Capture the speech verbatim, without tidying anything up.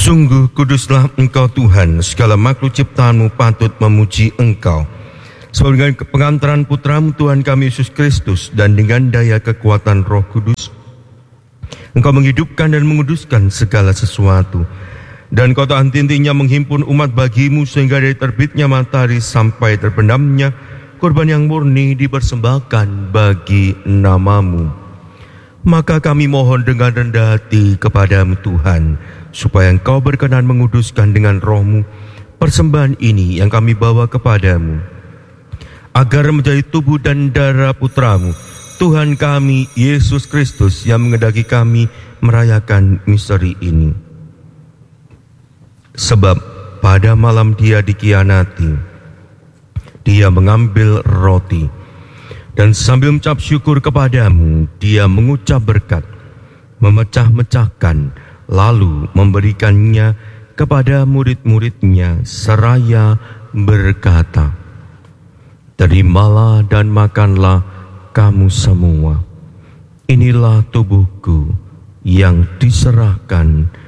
Sungguh kuduslah Engkau Tuhan, segala makhluk ciptaanmu patut memuji Engkau. Sebab dengan pengantaran Putramu Tuhan kami Yesus Kristus dan dengan daya kekuatan Roh Kudus, Engkau menghidupkan dan menguduskan segala sesuatu. Dan Kau tak henti-hentinya menghimpun umat bagimu sehingga dari terbitnya matahari sampai terbenamnya korban yang murni dipersembahkan bagi namamu. Maka kami mohon dengan rendah hati kepadamu Tuhan, supaya Engkau berkenan menguduskan dengan Roh-Mu persembahan ini yang kami bawa kepadamu, agar menjadi tubuh dan darah Putramu, Tuhan kami Yesus Kristus, yang mengendaki kami merayakan misteri ini. Sebab pada malam Dia dikhianati, Dia mengambil roti, dan sambil mengucap syukur kepadamu, Dia mengucap berkat, memecah-mecahkan, lalu memberikannya kepada murid-muridnya seraya berkata, "Terimalah dan makanlah kamu semua. Inilah tubuhku yang diserahkan